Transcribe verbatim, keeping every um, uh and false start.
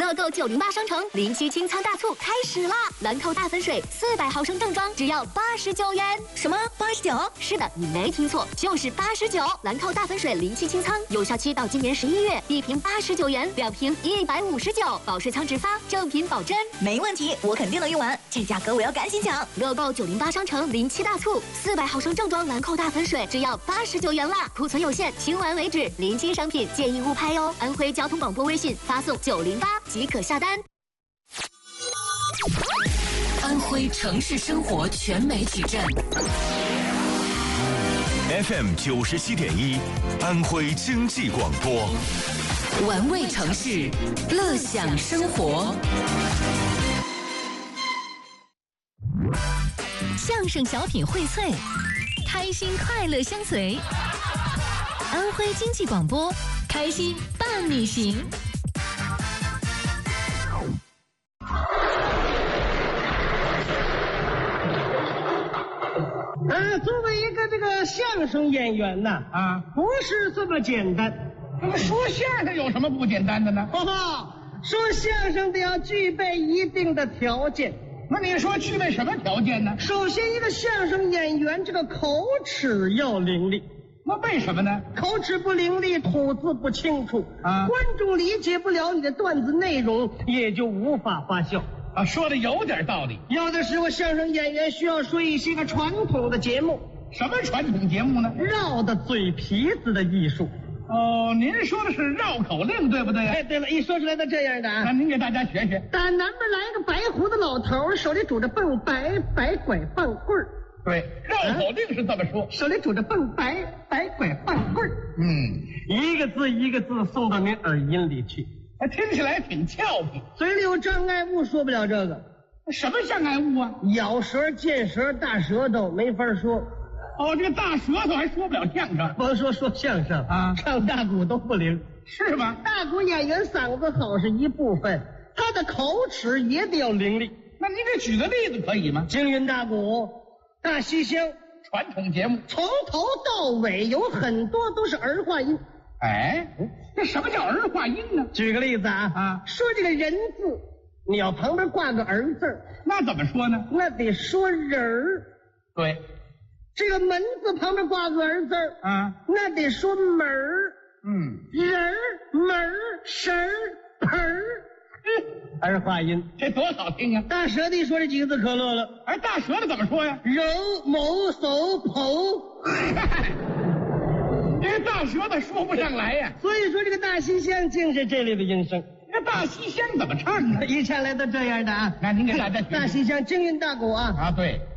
乐购九零八商城零七清仓大促开始啦！兰蔻大粉水四百毫升正装只要八十九元。 什么八十九？ 是的，你没听错，就是八十九。兰蔻大粉水零七清仓有效期到今年十一月，一瓶八十九元，两瓶一百五十九，保税仓直发，正品保真。 没问题，我肯定能用完，这价格我要赶紧抢！ 乐购九零八商城零七大促，四百毫升正装兰蔻大粉水只要八十九元啦，库存有限，清完为止，临期商品建议勿拍哦。安徽交通广播微信发送九零八即可下单。 安徽城市生活全媒体站 F M 九十七点一，安徽经济广播， 玩味城市，乐享生活。 相声小品荟萃，开心快乐相随。安徽经济广播，开心伴你行。 呃，作为一个这个相声演员呐，啊，不是这么简单。 那么说相声有什么不简单的呢？ 哈哈，说相声得要具备一定的条件。 那你说具备什么条件呢？ 首先，一个相声演员这个口齿要伶俐。 那为什么呢？ 口齿不伶俐，吐字不清楚啊，观众理解不了你的段子内容，也就无法发笑。 啊，说的有点道理。 有的时候相声演员需要说一些个传统的节目。 什么传统节目呢？ 绕的嘴皮子的艺术。 哦，您说的是绕口令，对不对？ 哎，对了，一说出来都这样的啊。 那您给大家学学。 打南边来一个白胡子老头，手里拄着笨白白拐棒棍儿。 对，绕口令是这么说， 啊、手里拄着笨白白拐棒棍儿。 嗯， 一个字一个字送到您耳音里去。 还听起来挺俏皮， 嘴里有障碍物，说不了这个。 什么障碍物啊？ 咬舌、见舌、大舌头，没法说。 哦，这个大舌头还说不了相声。 甭说说相声啊，唱大鼓都不灵， 是吗？ 大鼓演员嗓子好是一部分，他的口齿也得要伶俐。 那您给举个例子可以吗？ 京韵大鼓、大西厢传统节目， 从头到尾有很多都是儿化音。 哎，这什么叫儿化音呢？ 举个例子啊，啊，说这个人字，你要旁边挂个儿字， 那怎么说呢？ 那得说人儿。 对， 这个门字旁边挂个儿字啊，那得说门儿。 嗯， 人儿、门儿、神儿、盆儿，儿化音， 这多好听啊！ 大舌头一说这几个字可乐了。 哎，大舌头怎么说呀？ 揉、某、手、捧。 这大舌头说不上来呀， 所以说这个大西厢竟是这类的音声。 这大西厢怎么唱呢？ 一唱来都这样的啊。 那您给大家学学。 大西厢京韵大鼓啊。 啊，对。